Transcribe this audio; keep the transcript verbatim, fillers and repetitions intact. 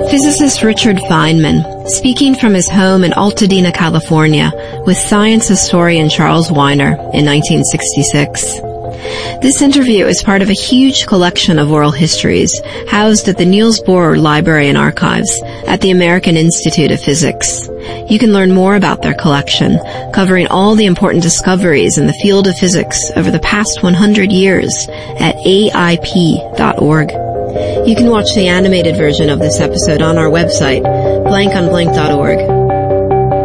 Physicist Richard Feynman, speaking from his home in Altadena, California, with science historian Charles Wiener in nineteen sixty-six. This interview is part of a huge collection of oral histories housed at the Niels Bohr Library and Archives at the American Institute of Physics. You can learn more about their collection, covering all the important discoveries in the field of physics over the past one hundred years at A I P dot org. You can watch the animated version of this episode on our website, blank on blank dot org.